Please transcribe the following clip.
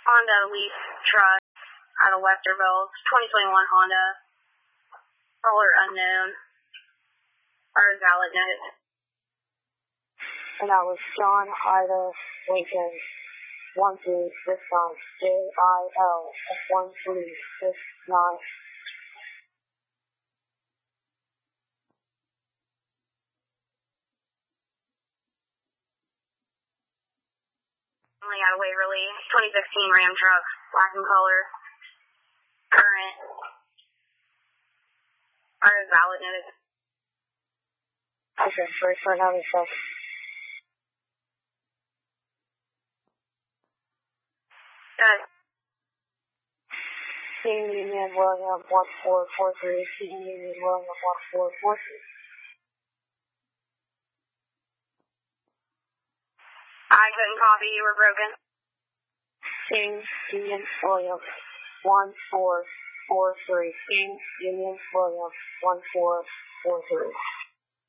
Honda Leaf truck out of Westerville. 2021 Honda. Color unknown. Or valid note. And that was John Ida Lincoln. 1269 JIL 1369. Out of Waverly, 2016 Ram truck, black in color, current, or valid notice. Okay, first one out of stuff. Good. Team Union William 1443, Team Union William 1443. I couldn't copy, you were broken. Team Union William 1443, Team Union William 1443.